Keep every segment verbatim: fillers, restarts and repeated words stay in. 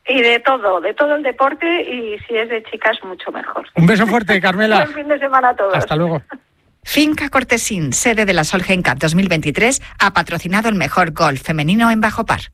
Y de todo, de todo el deporte, y si es de chicas, mucho mejor. Un beso fuerte, Carmela. Buen fin de semana a todos. Hasta luego. Finca Cortesín, sede de la Solheim Cup dos mil veintitrés, ha patrocinado el mejor golf femenino en Bajo Par.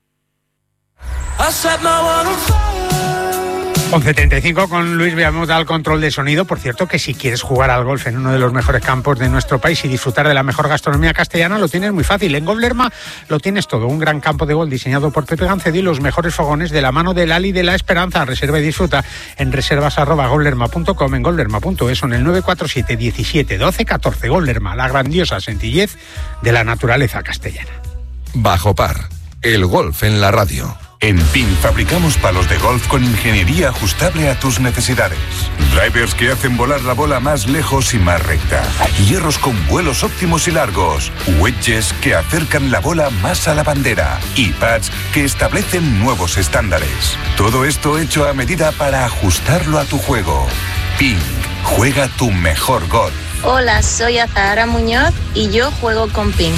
once treinta y cinco con Luis Villamuta al control de sonido. Por cierto, que si quieres jugar al golf en uno de los mejores campos de nuestro país y disfrutar de la mejor gastronomía castellana, lo tienes muy fácil. En Golf Lerma lo tienes todo. Un gran campo de golf diseñado por Pepe Gancedo y los mejores fogones de la mano del Ali de la Esperanza. Reserva y disfruta en reservas arroba golflerma punto com, en golflerma punto es o en el nueve cuatro siete diecisiete doce catorce. Golf Lerma, la grandiosa sencillez de la naturaleza castellana. Bajo Par, el golf en la radio. En P I N fabricamos palos de golf con ingeniería ajustable a tus necesidades. Drivers que hacen volar la bola más lejos y más recta. Hierros con vuelos óptimos y largos. Wedges que acercan la bola más a la bandera. Y pads que establecen nuevos estándares. Todo esto hecho a medida para ajustarlo a tu juego. P I N, juega tu mejor golf. Hola, soy Azahara Muñoz y yo juego con P I N.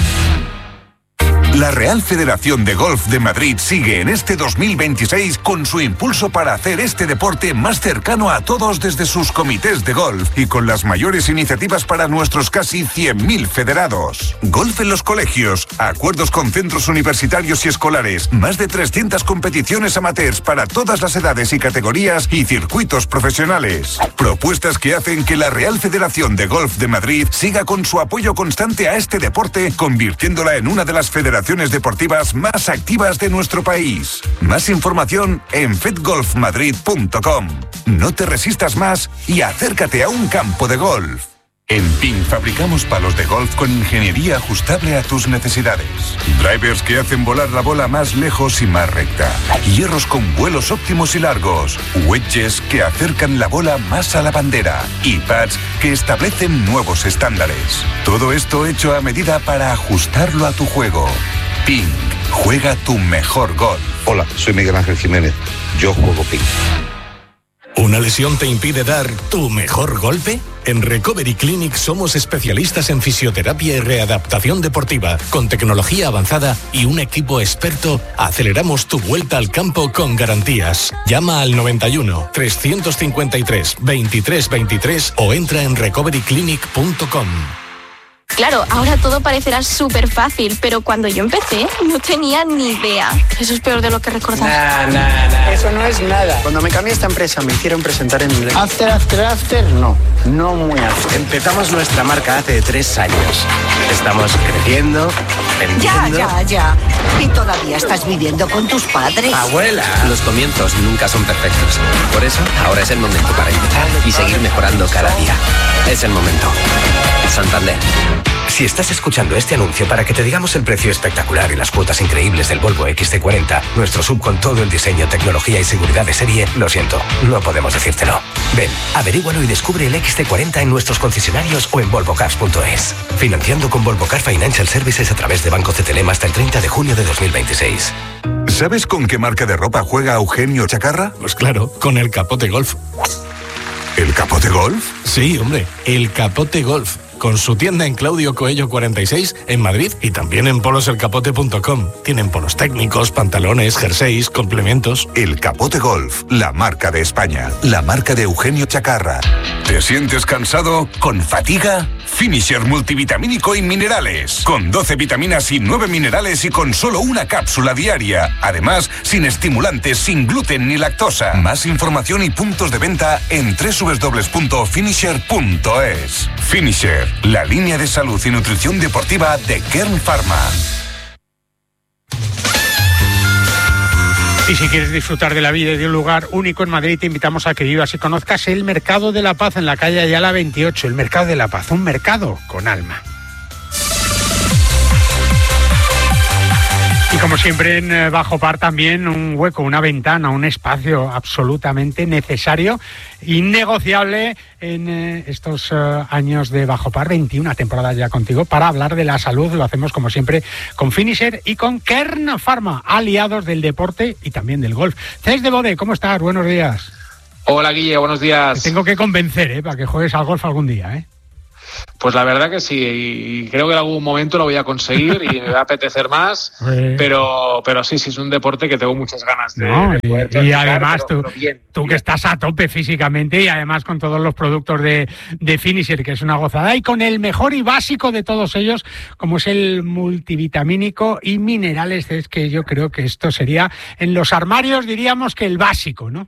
La Real Federación de Golf de Madrid sigue en este dos mil veintiséis con su impulso para hacer este deporte más cercano a todos desde sus comités de golf y con las mayores iniciativas para nuestros casi cien mil federados. Golf en los colegios, acuerdos con centros universitarios y escolares, más de trescientas competiciones amateurs para todas las edades y categorías y circuitos profesionales. Propuestas que hacen que la Real Federación de Golf de Madrid siga con su apoyo constante a este deporte, convirtiéndola en una de las federaciones deportivas más activas de nuestro país. Más información en fed golf madrid punto com. No te resistas más y acércate a un campo de golf. En P I N fabricamos palos de golf con ingeniería ajustable a tus necesidades. Drivers que hacen volar la bola más lejos y más recta. Hierros con vuelos óptimos y largos. Wedges que acercan la bola más a la bandera. Y pads que establecen nuevos estándares. Todo esto hecho a medida para ajustarlo a tu juego. P I N, juega tu mejor golf. Hola, soy Miguel Ángel Jiménez. Yo juego P I N. ¿Una lesión te impide dar tu mejor golpe? En Recovery Clinic somos especialistas en fisioterapia y readaptación deportiva. Con tecnología avanzada y un equipo experto, aceleramos tu vuelta al campo con garantías. Llama al noventa y uno, trescientos cincuenta y tres, veintitrés veintitrés o entra en recovery clinic punto com. Claro, ahora todo parecerá súper fácil, pero cuando yo empecé no tenía ni idea. Eso es peor de lo que recordaba. Nah, nah, nah. Eso no es nada. Cuando me cambié a esta empresa me hicieron presentar en inglés. After, after, after, no. No muy after. Empezamos nuestra marca hace tres años. Estamos creciendo, vendiendo... Ya, ya, ya. ¿Y todavía estás viviendo con tus padres? ¡Abuela! Los comienzos nunca son perfectos. Por eso, ahora es el momento para empezar y seguir mejorando cada día. Es el momento. Santander. Si estás escuchando este anuncio para que te digamos el precio espectacular y las cuotas increíbles del Volvo equis ce cuarenta, nuestro sub con todo el diseño, tecnología y seguridad de serie, lo siento, no podemos decírtelo. Ven, averígualo y descubre el equis ce cuarenta en nuestros concesionarios o en volvo cars punto es. Financiando con Volvo Car Financial Services a través de Banco C T L M hasta el treinta de junio de dos mil veintiséis. ¿Sabes con qué marca de ropa juega Eugenio Chacarra? Pues claro, con el Capote Golf. ¿El Capote Golf? Sí, hombre, el Capote Golf. Con su tienda en Claudio Coello cuarenta y seis en Madrid y también en polos el capote punto com. Tienen polos técnicos, pantalones, jerseys, complementos. El Capote Golf, la marca de España, la marca de Eugenio Chacarra. ¿Te sientes cansado? ¿Con fatiga? Finisher multivitamínico y minerales. Con doce vitaminas y nueve minerales y con solo una cápsula diaria. Además, sin estimulantes, sin gluten ni lactosa. Más información y puntos de venta en doble u doble u doble u punto finisher punto es. Finisher, la línea de salud y nutrición deportiva de Kern Pharma. Y si quieres disfrutar de la vida y de un lugar único en Madrid, te invitamos a que vivas y conozcas el Mercado de la Paz en la calle Ayala veintiocho. El Mercado de la Paz, un mercado con alma. Y como siempre en Bajo Par también un hueco, una ventana, un espacio absolutamente necesario, innegociable en eh, estos eh, años de Bajo Par, veintiuna temporadas ya contigo, para hablar de la salud. Lo hacemos como siempre con Finisher y con Kern Pharma, aliados del deporte y también del golf. Cés de Bode, ¿cómo estás? Buenos días. Hola Guille, buenos días. Te tengo que convencer, ¿eh? Para que juegues al golf algún día, ¿eh? Pues la verdad que sí, y creo que en algún momento lo voy a conseguir y me va a apetecer más, pero, pero sí, sí, es un deporte que tengo muchas ganas de, no, de poder y, practicar, y además pero, tú, pero bien, tú bien. que estás a tope físicamente y además con todos los productos de, de Finisher, que es una gozada, y con el mejor y básico de todos ellos, como es el multivitamínico y minerales, es que yo creo que esto sería, en los armarios diríamos que el básico, ¿no?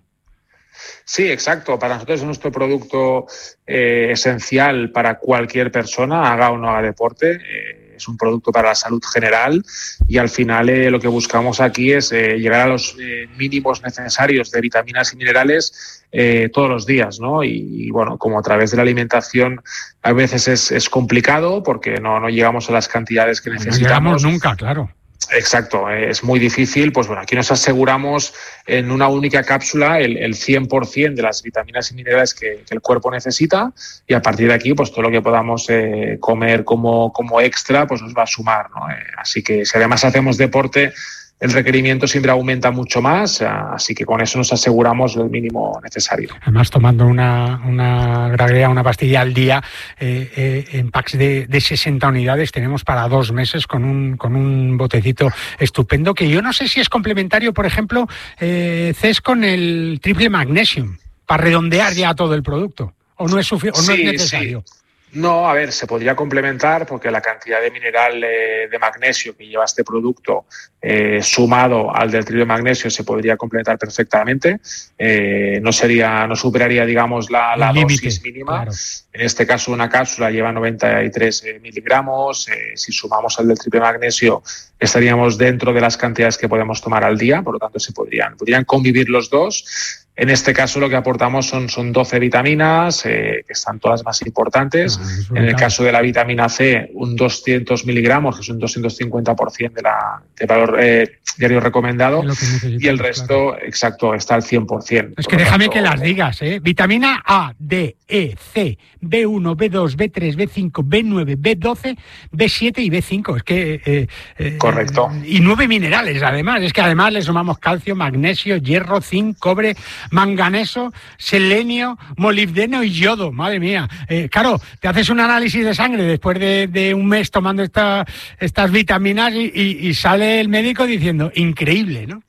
Sí, exacto. Para nosotros es nuestro producto eh, esencial para cualquier persona, haga o no haga deporte. Eh, es un producto para la salud general y al final eh, lo que buscamos aquí es eh, llegar a los eh, mínimos necesarios de vitaminas y minerales eh, todos los días, ¿no? Y, y bueno, como a través de la alimentación a veces es, es complicado porque no, no llegamos a las cantidades que necesitamos. No llegamos nunca, claro. Exacto, es muy difícil, pues bueno, aquí nos aseguramos en una única cápsula el, el cien por ciento de las vitaminas y minerales que, que el cuerpo necesita y a partir de aquí pues todo lo que podamos eh, comer como, como extra pues nos va a sumar, ¿no? Eh, así que si además hacemos deporte el requerimiento siempre aumenta mucho más, así que con eso nos aseguramos el mínimo necesario. Además, tomando una, una graguea, una pastilla al día, eh, eh, en packs de, de sesenta unidades tenemos para dos meses con un, con un botecito estupendo, que yo no sé si es complementario, por ejemplo, eh, Cés, con el triple magnesium, para redondear ya todo el producto, o no es, sufi- o no sí, es necesario. Sí. No, a ver, se podría complementar porque la cantidad de mineral eh, de magnesio que lleva este producto eh, sumado al del triple magnesio se podría complementar perfectamente. Eh, no sería, no superaría, digamos, la, la dosis mínima. Claro. En este caso, una cápsula lleva noventa y tres eh, miligramos. Eh, si sumamos al del triple magnesio, estaríamos dentro de las cantidades que podemos tomar al día. Por lo tanto, se podrían, podrían convivir los dos. En este caso lo que aportamos son, son doce vitaminas, eh, que están todas más importantes. Ah, en el caso de la vitamina C, un doscientos miligramos, que es un doscientos cincuenta por ciento de la, de valor eh, diario recomendado. Y el resto, claro. Exacto, está al cien por ciento. Es que déjame tanto, que las digas, ¿eh? Vitamina A, D, E, C, B uno, B dos, B tres, B cinco, B nueve, B doce, B siete y B cinco. Es que... Eh, eh, Correcto. Y nueve minerales, además. Es que además le sumamos calcio, magnesio, hierro, zinc, cobre, manganeso, selenio, molibdeno y yodo. Madre mía. Eh, claro, te haces un análisis de sangre después de, de un mes tomando esta, estas vitaminas y, y, y sale el médico diciendo, increíble, ¿no?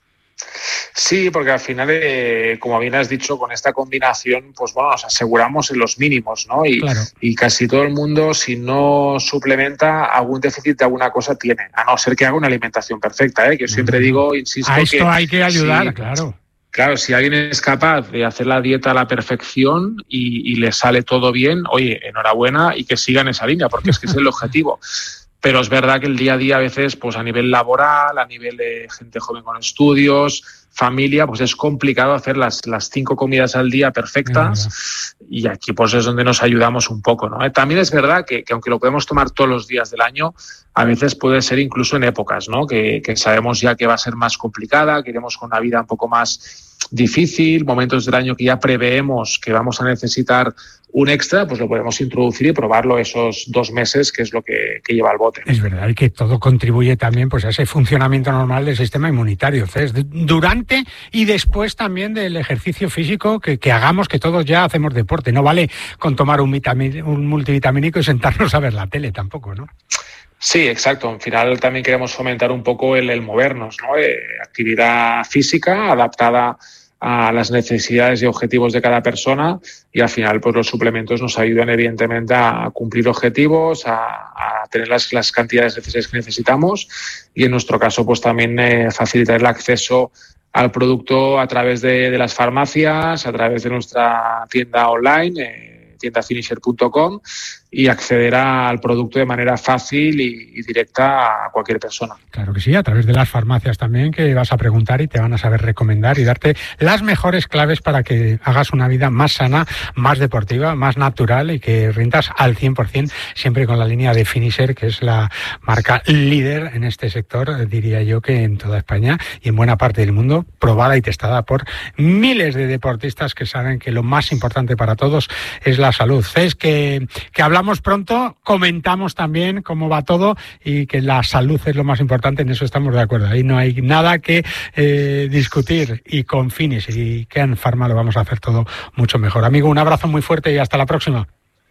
Sí, porque al final, eh, como bien has dicho, con esta combinación, pues bueno, nos aseguramos en los mínimos, ¿no? Y, claro. y casi todo el mundo, si no suplementa, algún déficit de alguna cosa tiene, a no ser que haga una alimentación perfecta, ¿eh? Que yo siempre digo, insisto, a esto que hay que ayudar, si, claro. Claro, si alguien es capaz de hacer la dieta a la perfección y, y le sale todo bien, oye, enhorabuena y que siga en esa línea, porque es que es el objetivo. Pero es verdad que el día a día a veces, pues a nivel laboral, a nivel de gente joven con estudios, familia, pues es complicado hacer las, las cinco comidas al día perfectas y aquí pues es donde nos ayudamos un poco, ¿no? También es verdad que, que aunque lo podemos tomar todos los días del año, a veces puede ser incluso en épocas, ¿no? Que, que sabemos ya que va a ser más complicada, que iremos con una vida un poco más difícil, momentos del año que ya preveemos que vamos a necesitar un extra, pues lo podemos introducir y probarlo esos dos meses, que es lo que, que lleva el bote. Es verdad, y que todo contribuye también pues a ese funcionamiento normal del sistema inmunitario, ¿sí? Durante y después también del ejercicio físico que, que hagamos, que todos ya hacemos deporte. No vale con tomar un, vitamin, un multivitamínico y sentarnos a ver la tele tampoco, ¿no? Sí, exacto. Al final también queremos fomentar un poco el, el movernos, ¿no? Eh, actividad física adaptada a las necesidades y objetivos de cada persona y al final pues los suplementos nos ayudan evidentemente a cumplir objetivos, a, a tener las, las cantidades necesarias que necesitamos y en nuestro caso pues también eh, facilitar el acceso al producto a través de, de las farmacias, a través de nuestra tienda online, eh, tienda finisher punto com y acceder al producto de manera fácil y, y directa a cualquier persona. Claro que sí, a través de las farmacias también, que vas a preguntar y te van a saber recomendar y darte las mejores claves para que hagas una vida más sana, más deportiva, más natural y que rindas al cien por ciento, siempre con la línea de Finisher, que es la marca líder en este sector, diría yo que en toda España y en buena parte del mundo, probada y testada por miles de deportistas que saben que lo más importante para todos es la salud. Es que, que hablamos pronto, comentamos también cómo va todo y que la salud es lo más importante, en eso estamos de acuerdo. Ahí no hay nada que eh, discutir y con Finisher y Kern Pharma lo vamos a hacer todo mucho mejor. Amigo, un abrazo muy fuerte y hasta la próxima.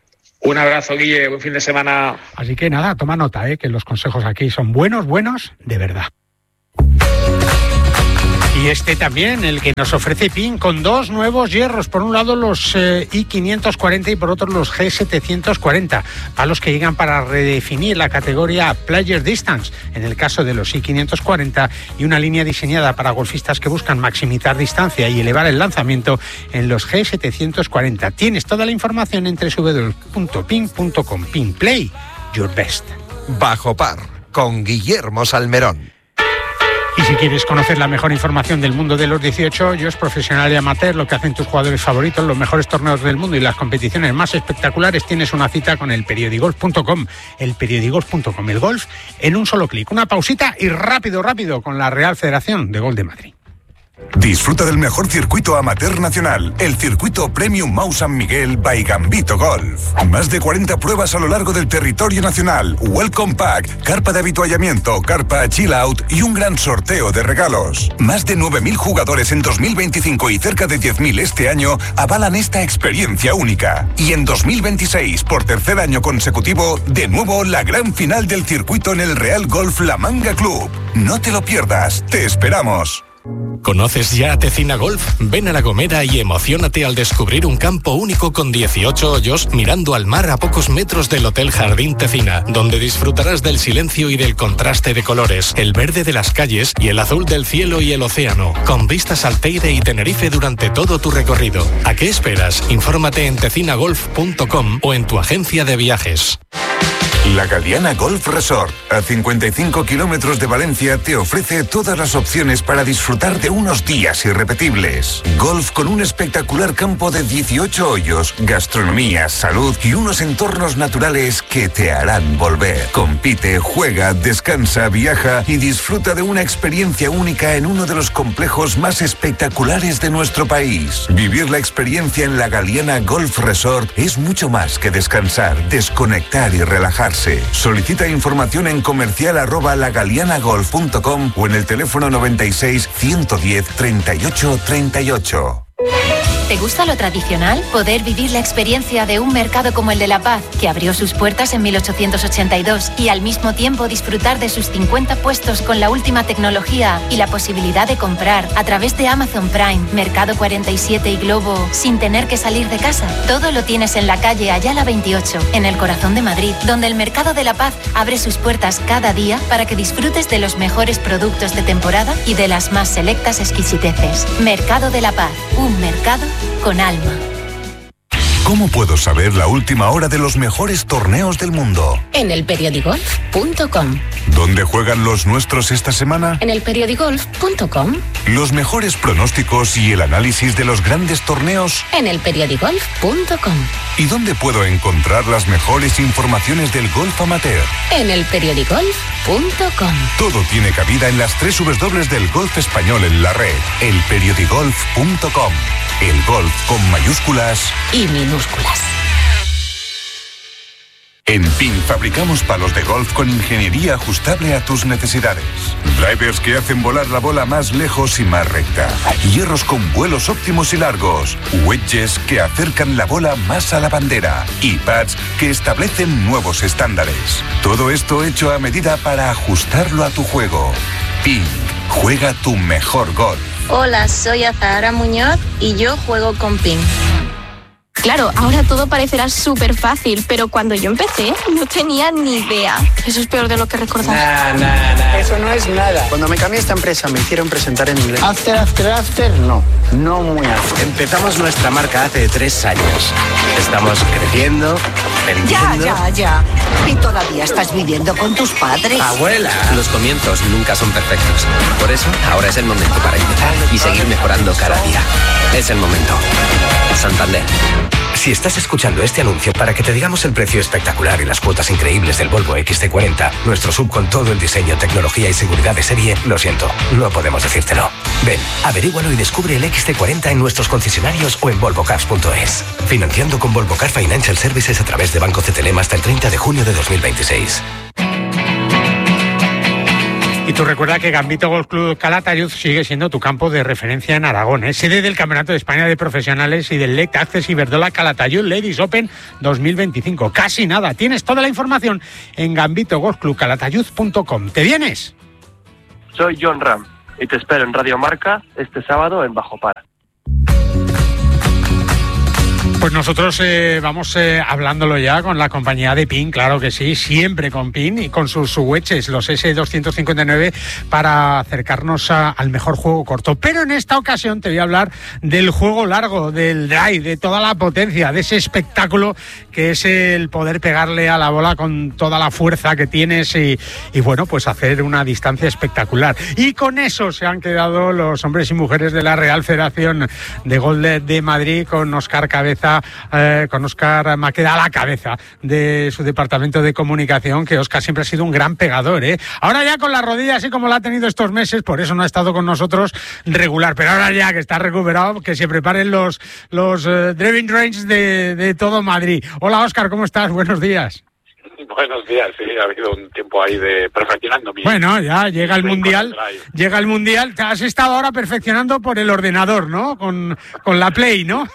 Un abrazo, Guille, buen fin de semana. Así que nada, toma nota, ¿eh? Que los consejos aquí son buenos, buenos, de verdad. Y este también, el que nos ofrece Ping, con dos nuevos hierros. Por un lado los eh, i quinientos cuarenta y por otro los ge setecientos cuarenta. Palos que llegan para redefinir la categoría Player Distance, en el caso de los i quinientos cuarenta, y una línea diseñada para golfistas que buscan maximizar distancia y elevar el lanzamiento en los ge setecientos cuarenta. Tienes toda la información en doble u doble u doble u punto ping punto com. Ping Play, your best. Bajo par, con Guillermo Salmerón. Y si quieres conocer la mejor información del mundo de los dieciocho hoyos, profesional y amateur, lo que hacen tus jugadores favoritos, los mejores torneos del mundo y las competiciones más espectaculares, tienes una cita con el periodigolf punto com. el periodigolf punto com, el golf en un solo clic. Una pausita y rápido, rápido con la Real Federación de Golf de Madrid. Disfruta del mejor circuito amateur nacional, el circuito Premium Mau San Miguel by Gambito Golf. Más de cuarenta pruebas a lo largo del territorio nacional, Welcome Pack, carpa de avituallamiento, carpa Chill Out y un gran sorteo de regalos. Más de nueve mil jugadores en dos mil veinticinco y cerca de diez mil este año avalan esta experiencia única. Y en dos mil veintiséis, por tercer año consecutivo, de nuevo la gran final del circuito en el Real Golf La Manga Club. No te lo pierdas, te esperamos. ¿Conoces ya Tecina Golf? Ven a La Gomera y emociónate al descubrir un campo único con dieciocho hoyos mirando al mar a pocos metros del Hotel Jardín Tecina, donde disfrutarás del silencio y del contraste de colores, el verde de las calles y el azul del cielo y el océano, con vistas al Teide y Tenerife durante todo tu recorrido. ¿A qué esperas? Infórmate en tecina golf punto com o en tu agencia de viajes. La Galiana Golf Resort, a cincuenta y cinco kilómetros de Valencia, te ofrece todas las opciones para disfrutar de unos días irrepetibles. Golf con un espectacular campo de dieciocho hoyos, gastronomía, salud y unos entornos naturales que te harán volver. Compite, juega, descansa, viaja y disfruta de una experiencia única en uno de los complejos más espectaculares de nuestro país. Vivir la experiencia en la Galiana Golf Resort es mucho más que descansar, desconectar y relajarse. Solicita información en comercial arroba lagalianagolf punto com o en el teléfono noventa y seis, ciento diez, treinta y ocho, treinta y ocho. ¿Te gusta lo tradicional? Poder vivir la experiencia de un mercado como el de La Paz, que abrió sus puertas en mil ochocientos ochenta y dos, y al mismo tiempo disfrutar de sus cincuenta puestos con la última tecnología y la posibilidad de comprar a través de Amazon Prime, Mercado cuarenta y siete y Globo sin tener que salir de casa. Todo lo tienes en la calle Ayala veintiocho, en el corazón de Madrid, donde el Mercado de La Paz abre sus puertas cada día para que disfrutes de los mejores productos de temporada y de las más selectas exquisiteces. Mercado de La Paz, un mercado con alma. ¿Cómo puedo saber la última hora de los mejores torneos del mundo? En el periodigolf punto com. ¿Dónde juegan los nuestros esta semana? En el periodigolf punto com. Los mejores pronósticos y el análisis de los grandes torneos. En el periodigolf punto com. ¿Y dónde puedo encontrar las mejores informaciones del golf amateur? En el periodigolf punto com. Todo tiene cabida en las tres W del golf español en la red. el periodigolf punto com. El golf con mayúsculas y minúsculas. En Ping fabricamos palos de golf con ingeniería ajustable a tus necesidades. Drivers que hacen volar la bola más lejos y más recta. Hierros con vuelos óptimos y largos. Wedges que acercan la bola más a la bandera. Y pads que establecen nuevos estándares. Todo esto hecho a medida para ajustarlo a tu juego. Ping, juega tu mejor golf. Hola, soy Azahara Muñoz y yo juego con Ping. Claro, ahora todo parecerá súper fácil, pero cuando yo empecé no tenía ni idea. Eso es peor de lo que recordaba. Nah, nah, nah. Eso no es nada. Cuando me cambié a esta empresa me hicieron presentar en inglés. After, after, after, no. No muy after. Empezamos nuestra marca hace tres años. Estamos creciendo, vendiendo... Ya, ya, ya. ¿Y todavía estás viviendo con tus padres? ¡Abuela! Los comienzos nunca son perfectos. Por eso, ahora es el momento para empezar y seguir mejorando cada día. Es el momento. Santander. Si estás escuchando este anuncio para que te digamos el precio espectacular y las cuotas increíbles del Volvo equis ce cuarenta, nuestro sub con todo el diseño, tecnología y seguridad de serie, lo siento, no podemos decírtelo. Ven, averígualo y descubre el equis ce cuarenta en nuestros concesionarios o en volvo cars punto es. Financiando con Volvo Car Financial Services a través de Banco C T L M hasta el treinta de junio de dos mil veintiséis. Y tú recuerda que Gambito Golf Club Calatayud sigue siendo tu campo de referencia en Aragón, ¿eh? Sede del Campeonato de España de Profesionales y del Lect Access Iberdrola Calatayud Ladies Open dos mil veinticinco. Casi nada. Tienes toda la información en gambito golf club calatayud punto com. ¿Te vienes? Soy John Ram y te espero en Radio Marca este sábado en Bajo Par. Pues nosotros eh, vamos eh, hablándolo ya con la compañía de PIN, claro que sí, siempre con PIN y con sus wedges, los ese doscientos cincuenta y nueve, para acercarnos a, al mejor juego corto. Pero en esta ocasión te voy a hablar del juego largo, del drive, de toda la potencia, de ese espectáculo que es el poder pegarle a la bola con toda la fuerza que tienes y, y bueno, pues hacer una distancia espectacular. Y con eso se han quedado los hombres y mujeres de la Real Federación de Golf de, de Madrid, con Óscar Cabeza, eh, con Óscar Maqueda a la cabeza de su departamento de comunicación, que Óscar siempre ha sido un gran pegador, ¿eh? Ahora ya con la rodilla así como la ha tenido estos meses, por eso no ha estado con nosotros regular, pero ahora ya que está recuperado, que se preparen los, los uh, driving range de, de todo Madrid. Hola Óscar, ¿cómo estás? Buenos días. Buenos días, sí, ha habido un tiempo ahí de perfeccionando mi... Bueno, ya llega el Mundial, llega el Mundial, has estado ahora perfeccionando por el ordenador, ¿no? Con, con la Play, ¿no?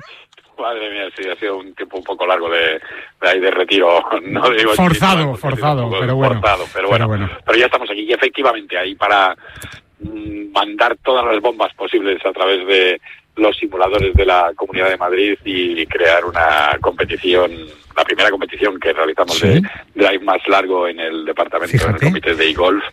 Madre mía, sí, ha sido un tiempo un poco largo de, de ahí de retiro, no digo forzado, forzado, pero bueno, forzado, pero bueno, pero bueno, pero ya estamos aquí y efectivamente ahí para mm, mandar todas las bombas posibles a través de los simuladores de la Comunidad de Madrid y crear una competición, la primera competición que realizamos ¿sí? de drive más largo en el departamento, Fíjate. en el comité de e-golf,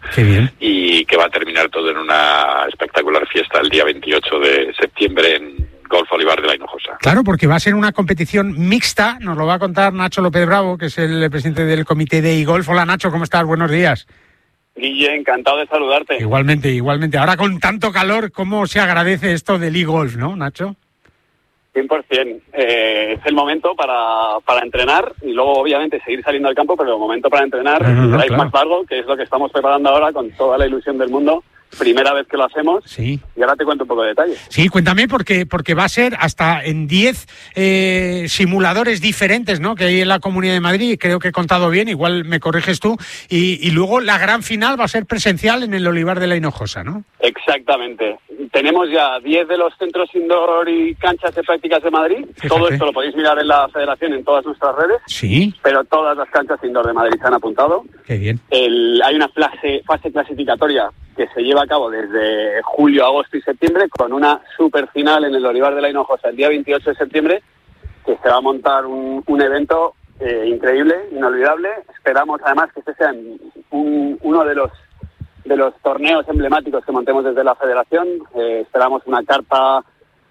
y que va a terminar todo en una espectacular fiesta el día veintiocho de septiembre en Golf Olivar de la Hinojosa. Claro, porque va a ser una competición mixta, nos lo va a contar Nacho López Bravo, que es el presidente del comité de e-golf. Hola Nacho, ¿cómo estás? Buenos días. Guille, encantado de saludarte. Igualmente, igualmente. Ahora con tanto calor, ¿cómo se agradece esto del e-golf, no, Nacho? cien por ciento. Eh, es el momento para, para entrenar y luego, obviamente, seguir saliendo al campo, pero el momento para entrenar, no, no, el drive claro. más largo, que es lo que estamos preparando ahora con toda la ilusión del mundo. Primera vez que lo hacemos, sí. Y ahora te cuento un poco de detalles. Sí, cuéntame, porque porque va a ser hasta en diez eh, simuladores diferentes, ¿no?, que hay en la Comunidad de Madrid, creo que he contado bien, igual me corriges tú, y, y luego la gran final va a ser presencial en el Olivar de la Hinojosa, ¿no? Exactamente. Tenemos ya diez de los centros indoor y canchas de prácticas de Madrid. Fíjate. Todo esto lo podéis mirar en la Federación en todas nuestras redes. Sí. Pero todas las canchas indoor de Madrid se han apuntado. Qué bien. El, hay una fase, fase clasificatoria que se lleva a cabo desde julio, agosto y septiembre, con una super final en el Olivar de la Hinojosa el día veintiocho de septiembre, que se va a montar un, un evento eh, increíble, inolvidable. Esperamos además que este sea un, uno de los de los torneos emblemáticos que montemos desde la Federación. Eh, esperamos una carta,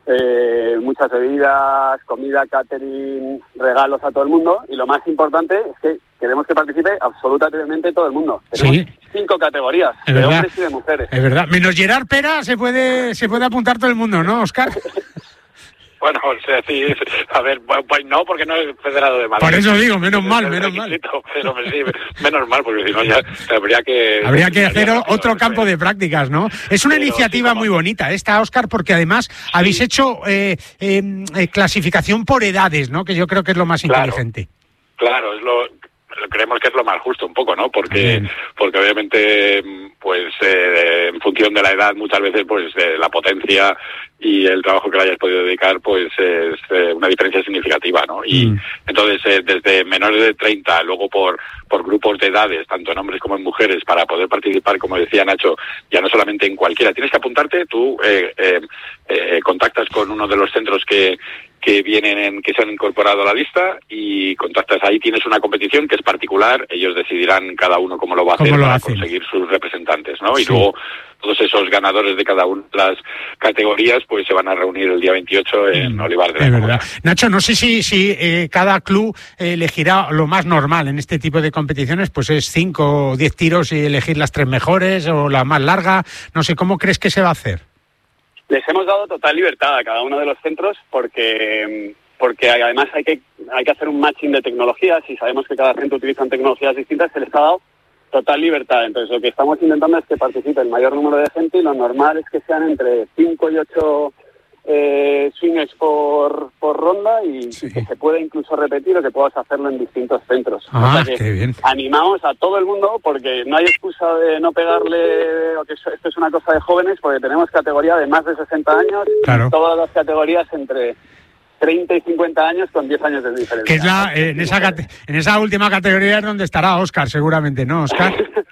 eh, muchas bebidas, comida, catering, regalos a todo el mundo, y lo más importante es que queremos que participe absolutamente todo el mundo. Tenemos sí. cinco categorías, es de verdad. Hombres y de mujeres. Es verdad. Menos Gerard Pera se puede se puede apuntar todo el mundo, ¿no, Óscar? Bueno, o sea, sí, a ver, pues no, porque no es federado de Madrid. Por eso digo, menos mal, menos mal. Pero sí, menos mal, porque si no ya habría que... Habría que hacer otro campo de prácticas, ¿no? Es una pero iniciativa sí, muy bonita esta, Óscar, porque además sí. habéis hecho eh, eh, clasificación por edades, ¿no?, que yo creo que es lo más claro, inteligente. Claro, es lo... creemos que es lo más justo un poco, ¿no? Porque Bien. porque obviamente pues eh, en función de la edad muchas veces pues eh, la potencia y el trabajo que le hayas podido dedicar pues es eh, una diferencia significativa, ¿no? Y mm. entonces eh, desde menores de treinta, luego por por grupos de edades, tanto en hombres como en mujeres, para poder participar, como decía Nacho, ya no solamente en cualquiera. Tienes que apuntarte, tú eh, eh, eh, contactas con uno de los centros que que vienen en, que se han incorporado a la lista y contactas ahí, tienes una competición que es particular, ellos decidirán cada uno cómo lo va a hacer para hacen? conseguir sus representantes, ¿no? Sí. Y luego todos esos ganadores de cada una de las categorías pues se van a reunir el día veintiocho en mm, Olivar de la Hinojosa. Verdad. Nacho, no sé si, si eh, cada club eh, elegirá lo más normal en este tipo de competiciones, pues es cinco o diez tiros y elegir las tres mejores o la más larga, no sé, ¿cómo crees que se va a hacer? Les hemos dado total libertad a cada uno de los centros porque porque además hay que hay que hacer un matching de tecnologías y sabemos que cada centro utiliza tecnologías distintas, se les ha dado total libertad. Entonces lo que estamos intentando es que participe el mayor número de gente y lo normal es que sean entre cinco y ocho eh, swings por, por ronda y, sí. y que se puede incluso repetir o que puedas hacerlo en distintos centros. Ah, o sea que qué bien. Animamos a todo el mundo porque no hay excusa de no pegarle o que esto es una cosa de jóvenes, porque tenemos categoría de más de sesenta años, claro. y todas las categorías entre treinta y cincuenta años con diez años de diferencia. Que es la, eh, en, esa, en esa última categoría es donde estará Óscar, seguramente, ¿no, Óscar?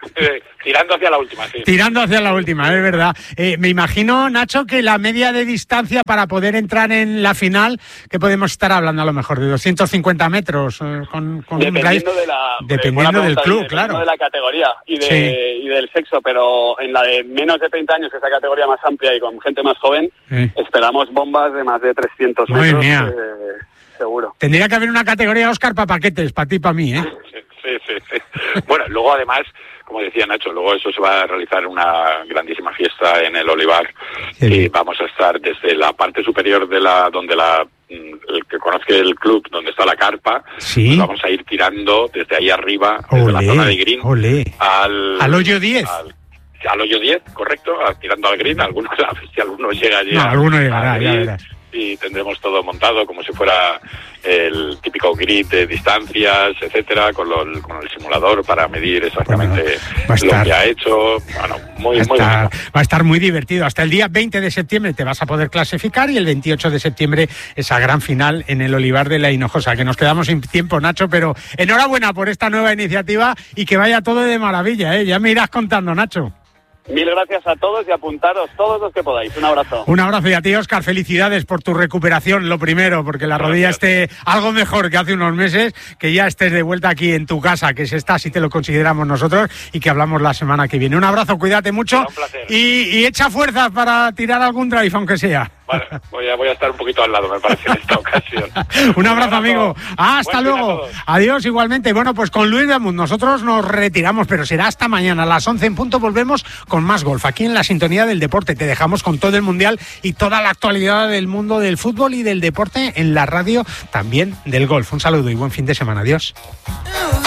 Tirando hacia la última, sí. Tirando hacia la última, es verdad. Eh, me imagino, Nacho, que la media de distancia para poder entrar en la final, que podemos estar hablando a lo mejor de doscientos cincuenta metros eh, con, con dependiendo un drive, de la, dependiendo del club, dependiendo claro. de la categoría y, de, sí. y del sexo, pero en la de menos de treinta años, esa categoría más amplia y con gente más joven, sí. esperamos bombas de más de trescientos Madre metros. Mía. Eh, seguro. Tendría que haber una categoría, Óscar, para paquetes, para ti y para mí, ¿eh? Sí, sí, sí, sí. Bueno, luego además, como decía Nacho, luego eso se va a realizar una grandísima fiesta en el Olivar, sí. y vamos a estar desde la parte superior de la, donde la, el que conozca el club, donde está la carpa, sí. pues vamos a ir tirando desde ahí arriba, desde olé, la zona de green, olé. al... al hoyo diez. Al, al hoyo diez, correcto, tirando al green, algunos, si alguno llega allí. No, alguno llegará, ya verás. Y tendremos todo montado como si fuera el típico grid de distancias, etcétera, con, lo, con el simulador para medir exactamente bueno, estar, lo que ha hecho. Bueno, muy, va muy estar, bonito. Va a estar muy divertido. Hasta el día veinte de septiembre te vas a poder clasificar y el veintiocho de septiembre esa gran final en el Olivar de la Hinojosa, que nos quedamos sin tiempo, Nacho, pero enhorabuena por esta nueva iniciativa y que vaya todo de maravilla, ¿eh? Ya me irás contando, Nacho. Mil gracias a todos y apuntaros todos los que podáis. Un abrazo. Un abrazo y a ti, Óscar. Felicidades por tu recuperación, lo primero, porque la rodilla esté algo mejor que hace unos meses, que ya estés de vuelta aquí en tu casa, que se está, así te lo consideramos nosotros, y que hablamos la semana que viene. Un abrazo, cuídate mucho. Un placer. Y, y echa fuerzas para tirar algún drive, aunque sea. Vale, voy a, voy a estar un poquito al lado, me parece, en esta ocasión. Un abrazo, amigo. Ah, hasta Buen luego. Adiós, igualmente. Bueno, pues con Luis Beamont nosotros nos retiramos, pero será hasta mañana a las once en punto. Volvemos con más golf aquí en la sintonía del deporte. Te dejamos con todo el mundial y toda la actualidad del mundo del fútbol y del deporte en la radio, también del golf. Un saludo y buen fin de semana. Adiós.